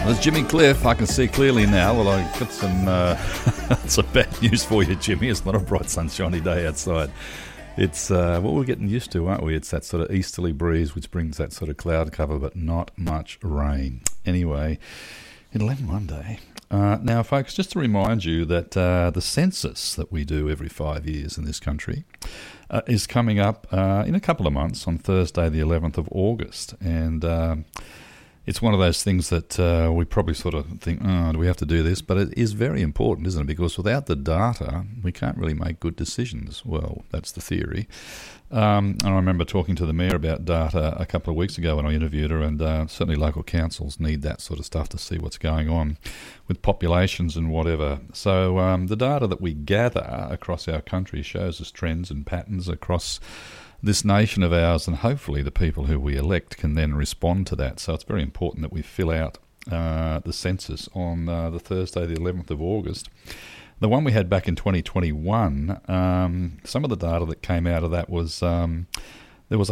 There's Jimmy Cliff. I can see clearly now. Well, I've got some bad news for you, Jimmy. It's not a bright, sunshiny day outside. It's what we're getting used to, aren't we? It's that sort of easterly breeze which brings that sort of cloud cover, but not much rain. Anyway, it'll end one day. Now, folks, just to remind you that the census that we do every 5 years in this country is coming up in a couple of months on Thursday, the 11th of August. And it's one of those things that we probably sort of think, oh, do we have to do this? But it is very important, isn't it? Because without the data, we can't really make good decisions. Well, that's the theory. And I remember talking to the Mayor about data a couple of weeks ago when I interviewed her, and certainly local councils need that sort of stuff to see what's going on with populations and whatever. So the data that we gather across our country shows us trends and patterns across this nation of ours, and hopefully the people who we elect can then respond to that. So it's very important that we fill out the census on the Thursday, the 11th of August. The one we had back in 2021, some of the data that came out of that was there was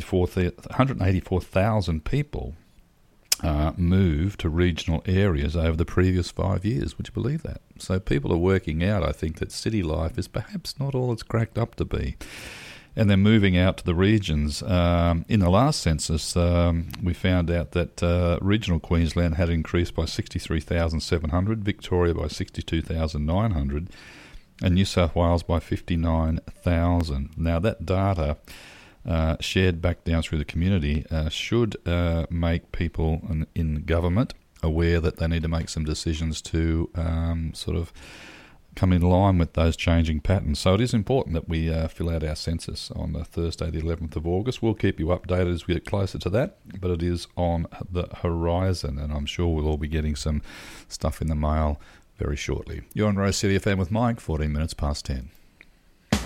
184,000 people moved to regional areas over the previous 5 years. Would you believe that? So people are working out, I think, that city life is perhaps not all it's cracked up to be. And then moving out to the regions. In the last census, we found out that regional Queensland had increased by 63,700, Victoria by 62,900, and New South Wales by 59,000. Now, that data shared back down through the community should make people in government aware that they need to make some decisions to sort of come in line with those changing patterns. So it is important that we fill out our census on Thursday the 11th of August. We'll keep you updated as we get closer to that, but it is on the horizon, and I'm sure we'll all be getting some stuff in the mail very shortly. You're on Rose City FM with Mike, 14 minutes past 10.